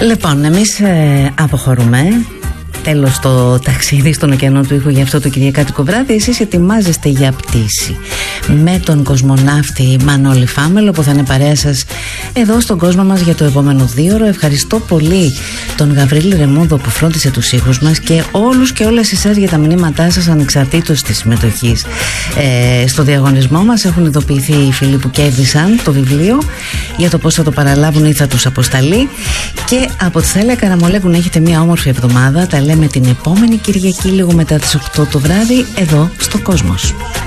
Λοιπόν, εμείς αποχωρούμε. Τέλος το ταξίδι στον ωκεανό του ήχου για αυτό το κυριακάτικο βράδυ. Εσείς ετοιμάζεστε για πτήση με τον κοσμοναύτη Μανώλη Φάμελο, που θα είναι παρέα σας εδώ στον κόσμο μας για το επόμενο 2ωρο. Ευχαριστώ πολύ τον Γαβρίλη Ρεμούδο που φρόντισε τους ήχους μας και όλους και όλες εσάς για τα μηνύματά σας ανεξαρτήτως της συμμετοχής στο διαγωνισμό μας. Έχουν ειδοποιηθεί οι φίλοι που κέρδισαν το βιβλίο για το πώς θα το παραλάβουν ή θα τους αποσταλεί. Και από τη Θάλια Καραμολέγου να έχετε μια όμορφη εβδομάδα. Τα λέμε την επόμενη Κυριακή λίγο μετά τις 8 το βράδυ εδώ στο Κόσμος.